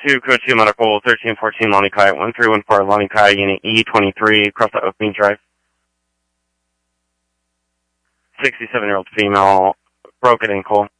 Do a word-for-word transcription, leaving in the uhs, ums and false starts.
two, code two, medical, thirteen fourteen, Lonnie Kai, one three one four, Lonnie Kai, unit E twenty-three, across the Oak Bean Drive. sixty-seven-year-old female, broken ankle.